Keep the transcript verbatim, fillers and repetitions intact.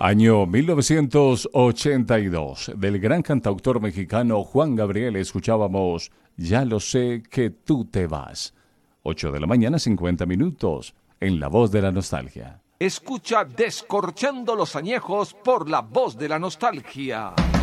Año mil novecientos ochenta y dos. Del gran cantautor mexicano Juan Gabriel escuchábamos Ya lo sé que tú te vas. ocho de la mañana, cincuenta minutos, en La Voz de la Nostalgia. Escucha Descorchando los Añejos por La Voz de la Nostalgia.